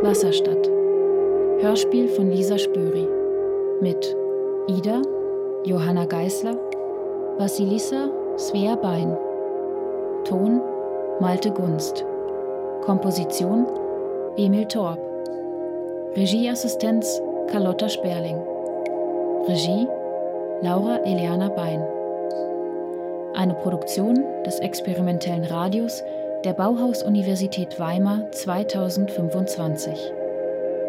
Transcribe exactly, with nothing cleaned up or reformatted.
Wasserstadt. Hörspiel von Lisa Spöri. Mit Ida, Johanna Geisler, Vassilissa, Svea Bein. Ton, Malte Gunst. Komposition, Emil Torp. Regieassistenz, Carlotta Sperling. Regie, Laura Eliana Bein. Eine Produktion des experimentellen Radios der Bauhaus-Universität Weimar zweitausendfünfundzwanzig.